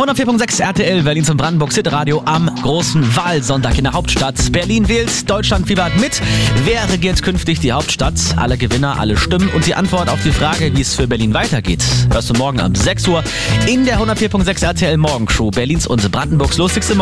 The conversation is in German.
104.6 RTL, Berlins und Brandenburgs Hitradio am großen Wahlsonntag in der Hauptstadt. Berlin wählt, Deutschland fiebert mit. Wer regiert künftig die Hauptstadt? Alle Gewinner, alle Stimmen und die Antwort auf die Frage, wie es für Berlin weitergeht, hörst du morgen um 6 Uhr in der 104.6 RTL Morgenshow, Berlins und Brandenburgs lustigste